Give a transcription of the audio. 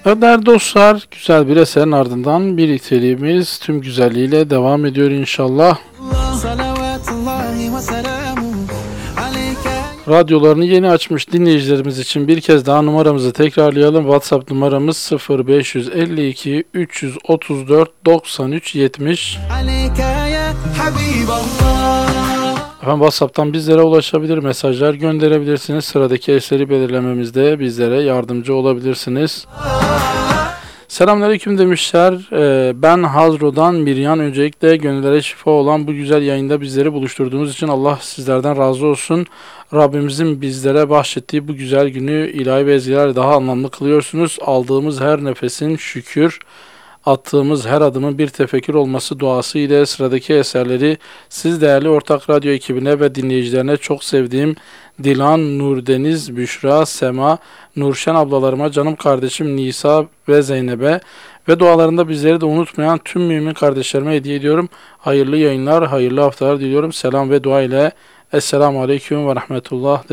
Evet değerli dostlar, güzel bir eserin ardından bir içeriğimiz tüm güzelliğiyle devam ediyor inşallah. Radyolarını yeni açmış dinleyicilerimiz için bir kez daha numaramızı tekrarlayalım. WhatsApp numaramız 0552 334 93 70. Efendim WhatsApp'tan bizlere ulaşabilir, mesajlar gönderebilirsiniz. Sıradaki eseri belirlememizde bizlere yardımcı olabilirsiniz. Selamünaleyküm demişler. Ben Hazro'dan Miryan. Öncelikle gönüllere şifa olan bu güzel yayında bizleri buluşturduğunuz için Allah sizlerden razı olsun. Rabbimizin bizlere bahşettiği bu güzel günü ilahi vezirlerle daha anlamlı kılıyorsunuz. Aldığımız her nefesin şükür, attığımız her adımın bir tefekkür olması duası ile sıradaki eserleri siz değerli Ortak Radyo ekibine ve dinleyicilerine çok sevdiğim Dilan, Nurdeniz, Büşra, Sema, Nurşen ablalarıma, canım kardeşim Nisa ve Zeynep'e ve dualarında bizleri de unutmayan tüm mümin kardeşlerime hediye ediyorum. Hayırlı yayınlar, hayırlı haftalar diliyorum. Selam ve dua ile Esselamu Aleyküm ve Rahmetullah.